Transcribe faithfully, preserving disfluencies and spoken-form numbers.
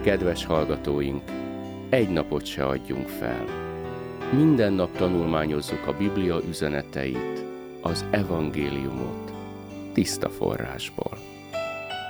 Kedves hallgatóink, egy napot se adjunk fel. Minden nap tanulmányozzuk a Biblia üzeneteit, az evangéliumot, tiszta forrásból.